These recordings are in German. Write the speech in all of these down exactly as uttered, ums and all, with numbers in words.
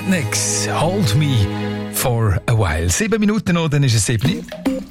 Next, hold me for a while. Sieben Minuten noch, dann ist es sieben.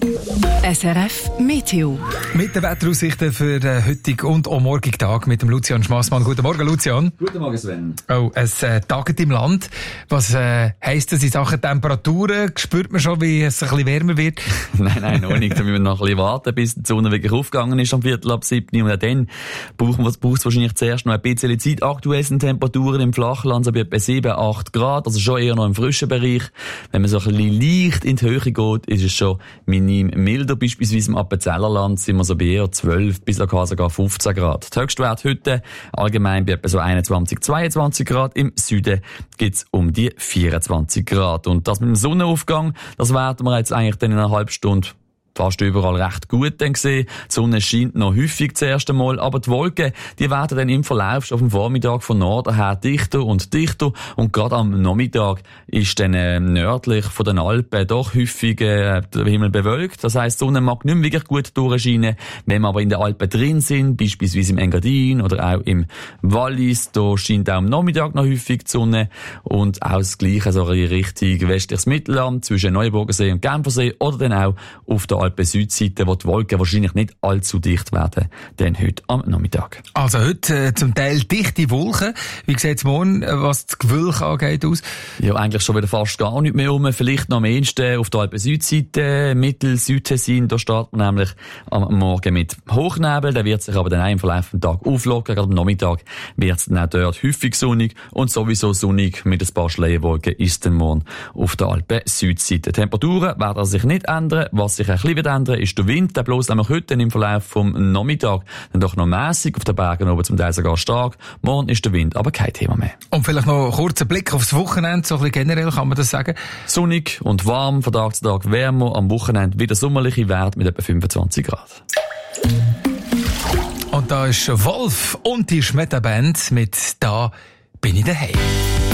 S R F Meteo. Mit den Wetteraussichten für den heutigen und auch morgigen Tag mit dem Lucian Schmassmann. Guten Morgen, Lucian. Guten Morgen, Sven. Oh, es äh, taget im Land. Was äh, heisst das in Sachen Temperaturen? Spürt man schon, wie es ein bisschen wärmer wird? nein, nein, noch nicht. Da müssen wir noch ein bisschen warten, bis die Sonne wirklich aufgegangen ist am Viertel ab sieben. Und dann braucht es wahrscheinlich zuerst noch ein bisschen Zeit. Aktuell sind Temperaturen im Flachland so bei etwa sieben, acht Grad. Also schon eher noch im frischen Bereich. Wenn man so ein bisschen leicht in die Höhe geht, ist es schon minim milder. Beispielsweise im Appenzellerland sind wir so bei eher zwölf bis sogar fünfzehn Grad. Der Höchstwert heute allgemein bei etwa so einundzwanzig, zweiundzwanzig Grad. Im Süden gibt's um die vierundzwanzig Grad. Und das mit dem Sonnenaufgang, das werden wir jetzt eigentlich dann in einer halben Stunde fast überall recht gut dann gesehen. Die Sonne scheint noch häufig das erste Mal, aber die Wolken, die werden dann im Verlauf auf dem Vormittag von Norden her dichter und dichter und gerade am Nachmittag ist dann äh, nördlich von den Alpen doch häufig äh, der Himmel bewölkt. Das heisst, die Sonne mag nicht mehr wirklich gut durchscheinen. Wenn wir aber in den Alpen drin sind, beispielsweise im Engadin oder auch im Wallis, da scheint auch am Nachmittag noch häufig die Sonne und auch das Gleiche so in Richtung westliches Mittelland zwischen Neuenburgersee und Genfersee oder dann auch auf der Alpen-Südseite, wo die Wolken wahrscheinlich nicht allzu dicht werden, denn heute am Nachmittag. Also heute äh, zum Teil dichte Wolken. Wie sieht es morgen, was das Gewölk angeht, aus? Ja, eigentlich schon wieder fast gar nicht mehr um. Vielleicht noch am ehesten auf der Alpen-Südseite, Mittel-Südtessin, da startet man nämlich am Morgen mit Hochnebel, der wird sich aber dann auch im Verlauf des Tages auflockern. Gerade am Nachmittag wird es dann auch dort häufig sonnig und sowieso sonnig mit ein paar Schleierwolken ist dann morgen auf der Alpen-Südseite. Temperaturen werden sich nicht ändern, was sich ein bisschen wird ändern, ist der Wind. Der bloß nämlich heute im Verlauf vom Nachmittag dann doch noch mässig, auf den Bergen oben zum Teil sogar stark. Morgen ist der Wind aber kein Thema mehr. Und vielleicht noch einen kurzen Blick aufs Wochenende, so ein bisschen generell kann man das sagen. Sonnig und warm, von Tag zu Tag wärmer, am Wochenende wieder sommerliche Werte mit etwa fünfundzwanzig Grad. Und da ist Wolf und die Schmetterband mit «Da bin ich daheim».